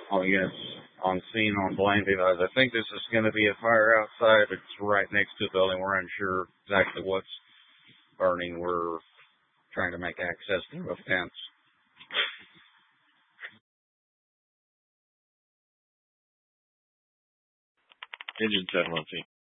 Oh, yes. On scene on Blainville. I think this is going to be a fire outside. It's right next to the building. We're unsure exactly what's burning. We're trying to make access through a fence. Engine 7 on scene.